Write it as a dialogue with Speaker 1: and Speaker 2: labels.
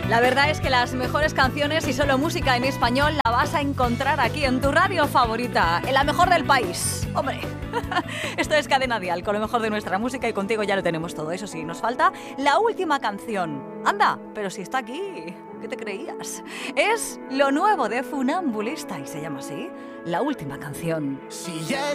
Speaker 1: La verdad es que las mejores canciones y solo música en español la vas a encontrar aquí en tu radio favorita, en la mejor del país. Hombre, esto es Cadena Dial, con lo mejor de nuestra música y contigo ya lo tenemos todo. Eso sí, nos falta la última canción. Anda, pero si está aquí, ¿qué te creías? Es lo nuevo de Funambulista y se llama así, La Última Canción.
Speaker 2: Si ya